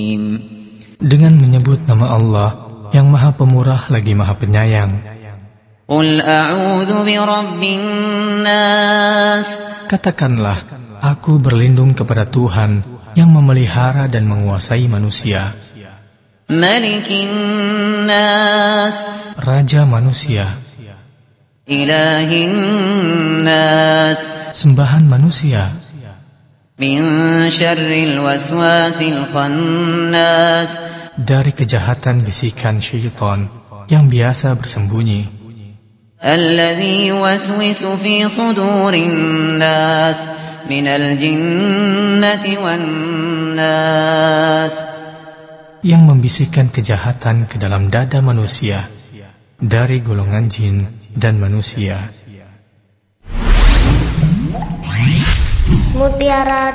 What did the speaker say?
Dengan menyebut nama Allah yang Maha Pemurah lagi Maha Penyayang. Qul a'udzu birabbin nas. Katakanlah, aku berlindung kepada Tuhan yang memelihara dan menguasai manusia. Malikin nas. Raja manusia. Ilahin nas. Sembahan manusia. Min syarril waswasil khannas. Dari kejahatan bisikan syaitan yang biasa bersembunyi. Alladzi yuwaswisu fi sudurin nas minal jinnati wan nas. Yang membisikkan kejahatan ke dalam dada manusia dari golongan jin dan manusia. Mutiara